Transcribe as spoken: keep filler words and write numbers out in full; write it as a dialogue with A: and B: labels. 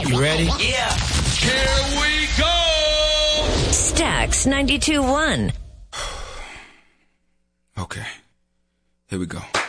A: You ready?
B: Yeah.
C: Here we go!
D: Stax ninety-two point one.
A: Okay. Here we go.